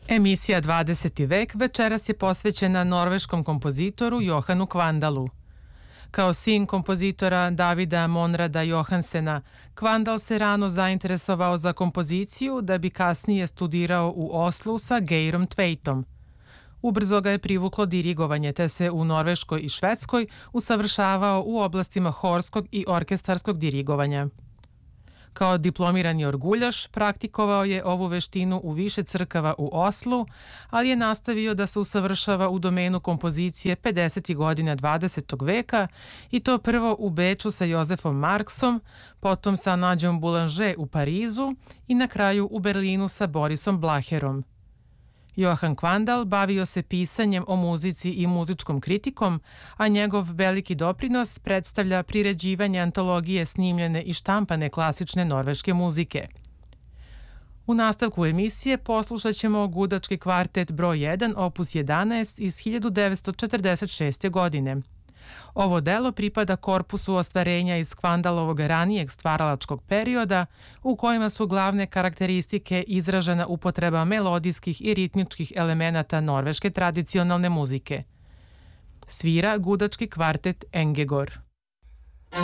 Emisija 20. vek večeras je posvećena norveškom kompozitoru Johanu Kvandalu. Kao sin kompozitora Davida Monrada Johansena, Kvandal se rano zainteresovao za kompoziciju da bi kasnije studirao u Oslu sa Geirom Tveitom. Ubrzo ga je privuklo dirigovanje, te se u Norveškoj i Švedskoj usavršavao u oblastima horskog i orkestarskog dirigovanja. Kao diplomirani orguljaš praktikovao je ovu veštinu u više crkava u Oslu, ali je nastavio da se usavršava u domenu kompozicije 50. godina 20. veka i to prvo u Beču sa Josefom Marksom, potom sa Nadjom Boulanger u Parizu i na kraju u Berlinu sa Borisom Blacherom. Johan Kvandal bavio se pisanjem o muzici i muzičkom kritikom, a njegov veliki doprinos predstavlja priređivanje antologije snimljene i štampane klasične norveške muzike. U nastavku emisije poslušat ćemo gudački kvartet broj 1 opus 11 iz 1946. godine. Ovo delo pripada korpusu ostvarenja iz Kvandalovog ranijeg stvaralačkog perioda u kojima su glavne karakteristike izražena upotreba melodijskih i ritmičkih elemenata norveške tradicionalne muzike. Svira gudački kvartet Engegor.